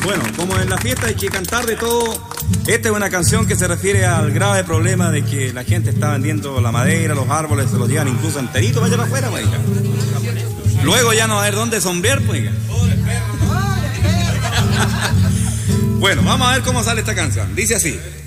Bueno, como en la fiesta hay que cantar de todo, esta es una canción que se refiere al grave problema de que la gente está vendiendo la madera, los árboles, se los llevan incluso enteritos para allá para afuera, pues, hija. Luego ya no va a haber dónde sombrear, pues, hija. Bueno, vamos a ver cómo sale esta canción. Dice así.